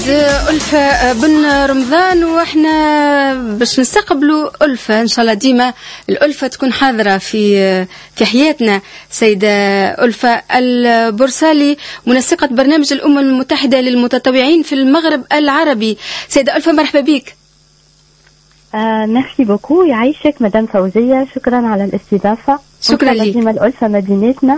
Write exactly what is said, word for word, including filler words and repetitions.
ألفة بن رمضان، واحنا باش نستقبلوا ألفة ان شاء الله. ديما الألفة تكون حاضرة في في حياتنا. سيدة ألفة البرسالي، منسقة برنامج الأمم المتحدة للمتطوعين في المغرب العربي. سيدة ألفة مرحبا بك. آه، ميرسي بوكو، يعيشك مدام فوزية، شكرا على الاستضافة. شكرا لك. ديما الألفة مدينتنا